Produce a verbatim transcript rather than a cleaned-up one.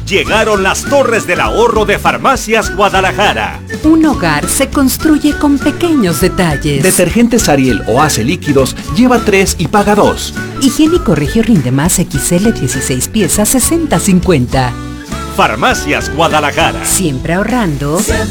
Llegaron las torres del ahorro de Farmacias Guadalajara. Un hogar se construye con pequeños detalles. Detergentes Ariel o Ace líquidos, lleva tres y paga dos. Higiénico Regio Rinde Más X L dieciséis piezas sesenta cincuenta. Farmacias Guadalajara. Siempre ahorrando.